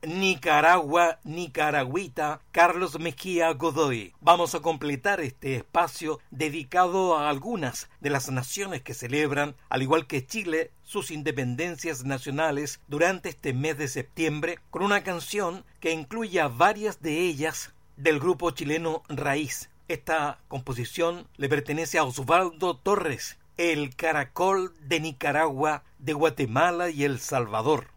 Nicaragua, Nicaragüita, Carlos Mejía Godoy. Vamos a completar este espacio dedicado a algunas de las naciones que celebran, al igual que Chile, sus independencias nacionales durante este mes de septiembre, con una canción que incluye a varias de ellas del grupo chileno Raíz. Esta composición le pertenece a Osvaldo Torres, el Caracol de Nicaragua, de Guatemala y El Salvador.